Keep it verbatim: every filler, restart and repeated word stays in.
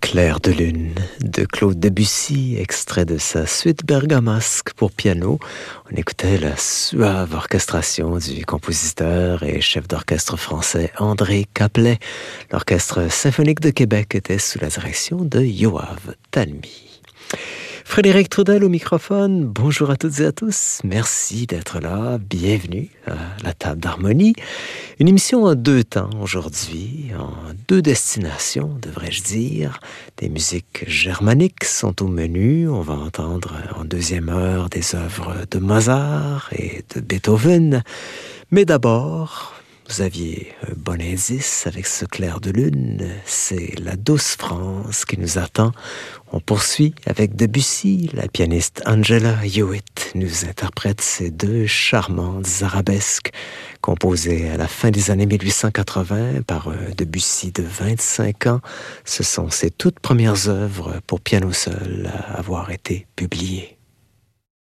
Clair de lune de Claude Debussy, extrait de sa suite bergamasque pour piano. On écoutait la suave orchestration du compositeur et chef d'orchestre français André Caplet. L'Orchestre symphonique de Québec était sous la direction de Yoav Talmy. Frédéric Trudel au microphone. Bonjour à toutes et à tous. Merci d'être là. Bienvenue à la table d'harmonie. Une émission en deux temps aujourd'hui, en deux destinations, devrais-je dire. Des musiques germaniques sont au menu. On va entendre en deuxième heure des œuvres de Mozart et de Beethoven. Mais d'abord, vous aviez un bon indice avec ce clair de lune. C'est la douce France qui nous attend. On poursuit avec Debussy. La pianiste Angela Hewitt nous interprète ces deux charmantes arabesques composées à la fin des années mille huit cent quatre-vingts par un Debussy de vingt-cinq ans. Ce sont ses toutes premières œuvres pour piano seul à avoir été publiées.